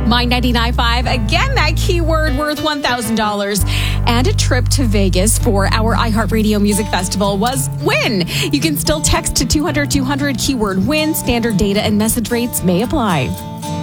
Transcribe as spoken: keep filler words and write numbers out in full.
My ninety-nine point five, again, that keyword worth one thousand dollars. And a trip to Vegas for our iHeartRadio Music Festival was win. You can still text to two hundred two hundred, keyword win. Standard data and message rates may apply.